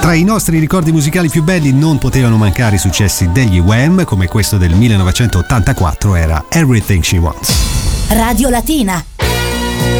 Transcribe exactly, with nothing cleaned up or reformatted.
Tra i nostri ricordi musicali più belli non potevano mancare i successi degli Wham, come questo del millenovecentottantaquattro era Everything She Wants. Radio Latina.